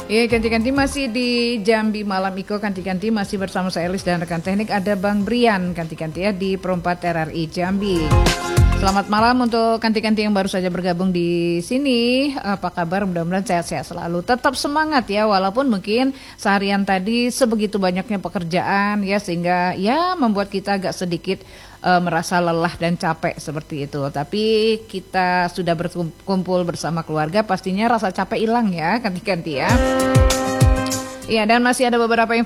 Iya, ganti-ganti masih di Jambi Malam Iko, ganti-ganti masih bersama saya Elis dan rekan teknik ada Bang Brian, ganti-ganti ya di Perempat RRI Jambi. Selamat malam untuk ganti-ganti yang baru saja bergabung di sini. Apa kabar? Mudah-mudahan sehat-sehat selalu. Tetap semangat ya, walaupun mungkin seharian tadi sebegitu banyaknya pekerjaan ya, sehingga ya membuat kita agak sedikit merasa lelah dan capek seperti itu. Tapi kita sudah berkumpul bersama keluarga, pastinya rasa capek hilang ya, ganti-ganti ya. Iya, dan masih ada beberapa